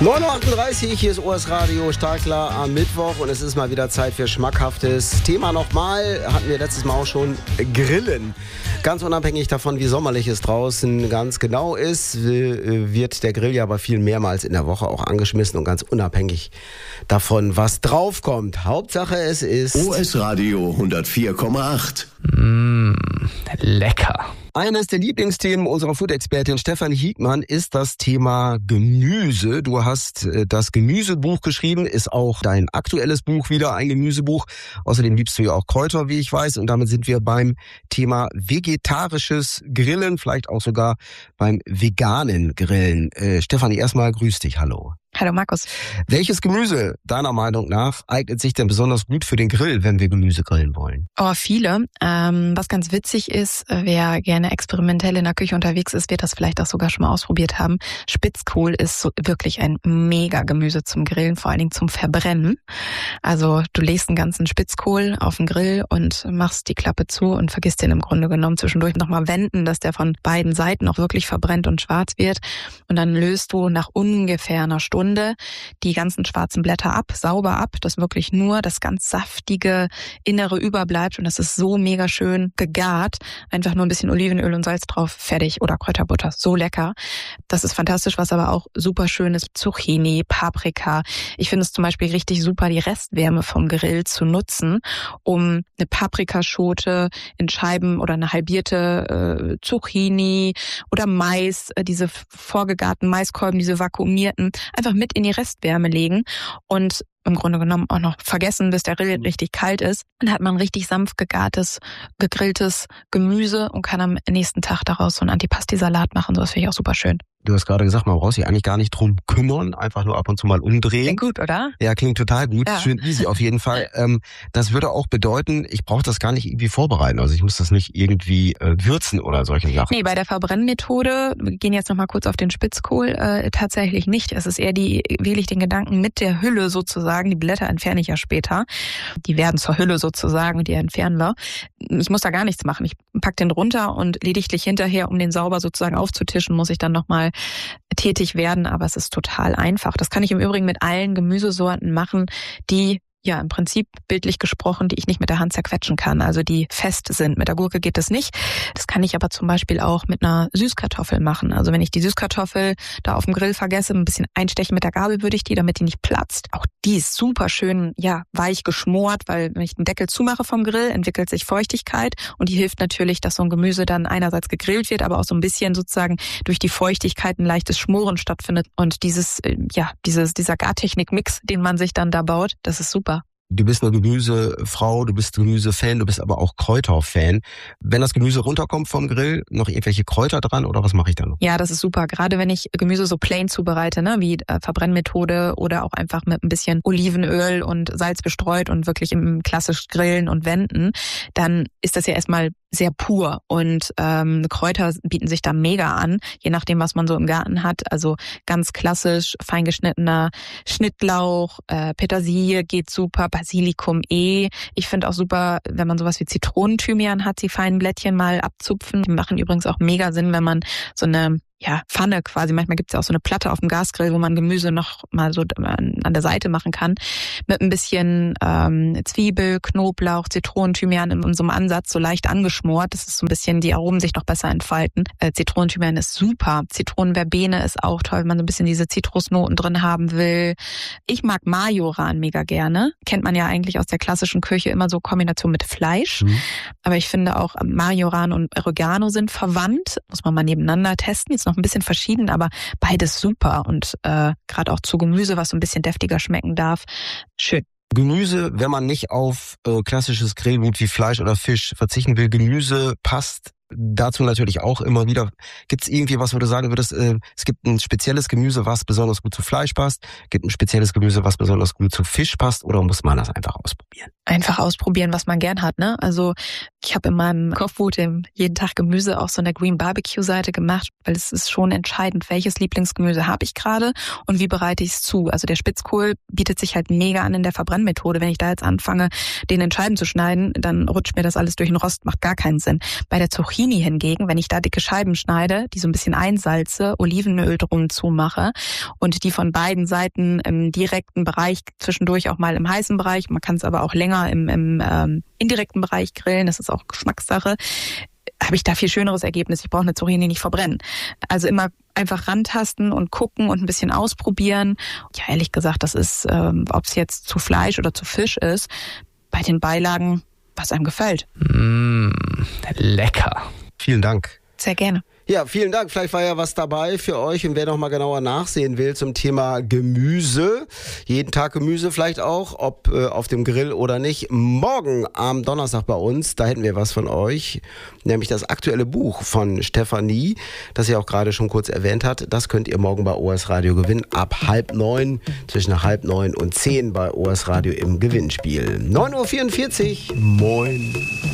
9.38 Uhr, hier ist OS Radio, Startklar am Mittwoch und es ist mal wieder Zeit für schmackhaftes Thema. Nochmal, hatten wir letztes Mal auch schon, Grillen. Ganz unabhängig davon, wie sommerlich es draußen ganz genau ist, wird der Grill ja aber viel mehrmals in der Woche auch angeschmissen und ganz unabhängig davon, was draufkommt. Hauptsache es ist... OS Radio 104,8. Lecker. Eines der Lieblingsthemen unserer Food-Expertin Stefanie Hiegmann ist das Thema Gemüse. Du hast das Gemüsebuch geschrieben, ist auch dein aktuelles Buch wieder ein Gemüsebuch. Außerdem liebst du ja auch Kräuter, wie ich weiß. Und damit sind wir beim Thema vegetarisches Grillen, vielleicht auch sogar beim veganen Grillen. Stefanie, erstmal grüß dich, hallo. Hallo Markus. Welches Gemüse, deiner Meinung nach, eignet sich denn besonders gut für den Grill, wenn wir Gemüse grillen wollen? Oh, viele. Was ganz witzig ist, wer gerne experimentell in der Küche unterwegs ist, wird das vielleicht auch sogar schon mal ausprobiert haben. Spitzkohl ist so wirklich ein mega Gemüse zum Grillen, vor allen Dingen zum Verbrennen. Also du legst einen ganzen Spitzkohl auf den Grill und machst die Klappe zu und vergisst den im Grunde genommen zwischendurch nochmal wenden, dass der von beiden Seiten auch wirklich verbrennt und schwarz wird. Und dann löst du nach ungefähr einer Stunde die ganzen schwarzen Blätter ab, sauber ab, dass wirklich nur das ganz saftige Innere überbleibt und das ist so mega schön gegart. Einfach nur ein bisschen Olivenöl und Salz drauf, fertig, oder Kräuterbutter, so lecker. Das ist fantastisch, was aber auch super schön ist, Zucchini, Paprika. Ich finde es zum Beispiel richtig super, die Restwärme vom Grill zu nutzen, um eine Paprikaschote in Scheiben oder eine halbierte Zucchini oder Mais, diese vorgegarten Maiskolben, diese vakuumierten, einfach mit in die Restwärme legen und im Grunde genommen auch noch vergessen, bis der Grill richtig kalt ist. Dann hat man richtig sanft gegartes, gegrilltes Gemüse und kann am nächsten Tag daraus so einen Antipasti-Salat machen. So, das finde ich auch super schön. Du hast gerade gesagt, man braucht sich eigentlich gar nicht drum kümmern, einfach nur ab und zu mal umdrehen. Klingt gut, oder? Ja, klingt total gut. Ja. Schön easy auf jeden Fall. Das würde auch bedeuten, ich brauche das gar nicht irgendwie vorbereiten. Also ich muss das nicht irgendwie würzen oder solche Sachen. Nee, bei der Verbrennmethode, wir gehen jetzt nochmal kurz auf den Spitzkohl, tatsächlich nicht. Es ist eher wähle ich den Gedanken mit der Hülle sozusagen. Die Blätter entferne ich ja später. Die werden zur Hülle sozusagen und die entfernen wir. Ich muss da gar nichts machen. Ich pack den runter und lediglich hinterher, um den sauber sozusagen aufzutischen, muss ich dann nochmal tätig werden, aber es ist total einfach. Das kann ich im Übrigen mit allen Gemüsesorten machen, die ja im Prinzip bildlich gesprochen, die ich nicht mit der Hand zerquetschen kann, also die fest sind. Mit der Gurke geht das nicht. Das kann ich aber zum Beispiel auch mit einer Süßkartoffel machen. Also wenn ich die Süßkartoffel da auf dem Grill vergesse, ein bisschen einstechen mit der Gabel würde ich die, damit die nicht platzt. Auch die ist super schön, ja, weich geschmort, weil wenn ich den Deckel zumache vom Grill, entwickelt sich Feuchtigkeit und die hilft natürlich, dass so ein Gemüse dann einerseits gegrillt wird, aber auch so ein bisschen sozusagen durch die Feuchtigkeit ein leichtes Schmoren stattfindet und dieser Gartechnik-Mix, den man sich dann da baut, das ist super. Du bist eine Gemüsefrau, du bist Gemüsefan, du bist aber auch Kräuterfan. Wenn das Gemüse runterkommt vom Grill, noch irgendwelche Kräuter dran oder was mache ich da noch? Ja, das ist super. Gerade wenn ich Gemüse so plain zubereite, ne, wie Verbrennmethode oder auch einfach mit ein bisschen Olivenöl und Salz bestreut und wirklich im klassisch Grillen und Wenden, dann ist das ja erstmal sehr pur und Kräuter bieten sich da mega an, je nachdem, was man so im Garten hat. Also ganz klassisch fein geschnittener Schnittlauch, Petersilie geht super, Basilikum Ich finde auch super, wenn man sowas wie Zitronenthymian hat, die feinen Blättchen mal abzupfen. Die machen übrigens auch mega Sinn, wenn man so eine Pfanne quasi. Manchmal gibt es ja auch so eine Platte auf dem Gasgrill, wo man Gemüse noch mal so an der Seite machen kann. Mit ein bisschen Zwiebel, Knoblauch, Zitronenthymian in so einem Ansatz, so leicht angeschmort. Das ist so ein bisschen, die Aromen sich noch besser entfalten. Zitronenthymian ist super. Zitronenverbene ist auch toll, wenn man so ein bisschen diese Zitrusnoten drin haben will. Ich mag Majoran mega gerne. Kennt man ja eigentlich aus der klassischen Küche immer so Kombination mit Fleisch. Aber ich finde auch Majoran und Oregano sind verwandt. Muss man mal nebeneinander testen. Ist noch ein bisschen verschieden, aber beides super und gerade auch zu Gemüse, was so ein bisschen deftiger schmecken darf, schön. Gemüse, wenn man nicht auf klassisches Grillgut wie Fleisch oder Fisch verzichten will, Gemüse passt dazu natürlich auch immer wieder. Gibt es irgendwie was, wo du sagen würdest, es gibt ein spezielles Gemüse, was besonders gut zu Fleisch passt, gibt ein spezielles Gemüse, was besonders gut zu Fisch passt, oder muss man das einfach ausprobieren? Einfach ausprobieren, was man gern hat, ne? Also ich habe in meinem Kochbuch jeden Tag Gemüse auch so eine Green Barbecue Seite gemacht, weil es ist schon entscheidend, welches Lieblingsgemüse habe ich gerade und wie bereite ich es zu. Also der Spitzkohl bietet sich halt mega an in der Verbrennmethode. Wenn ich da jetzt anfange, den in Scheiben zu schneiden, dann rutscht mir das alles durch den Rost, macht gar keinen Sinn. Bei der Zucchini Zucchini hingegen, wenn ich da dicke Scheiben schneide, die so ein bisschen einsalze, Olivenöl drum zumache und die von beiden Seiten im direkten Bereich, zwischendurch auch mal im heißen Bereich, man kann es aber auch länger im indirekten Bereich grillen, das ist auch Geschmackssache, habe ich da viel schöneres Ergebnis. Ich brauche eine Zucchini nicht verbrennen. Also immer einfach rantasten und gucken und ein bisschen ausprobieren. Ja, ehrlich gesagt, das ist, ob es jetzt zu Fleisch oder zu Fisch ist, bei den Beilagen, was einem gefällt. Lecker. Vielen Dank. Sehr gerne. Ja, vielen Dank. Vielleicht war ja was dabei für euch. Und wer noch mal genauer nachsehen will zum Thema Gemüse, jeden Tag Gemüse vielleicht auch, ob auf dem Grill oder nicht, morgen am Donnerstag bei uns, da hätten wir was von euch, nämlich das aktuelle Buch von Stefanie, das sie auch gerade schon kurz erwähnt hat. Das könnt ihr morgen bei OS Radio gewinnen, ab 8:30, zwischen 8:30 und 10 bei OS Radio im Gewinnspiel. 9:44 Uhr. Moin.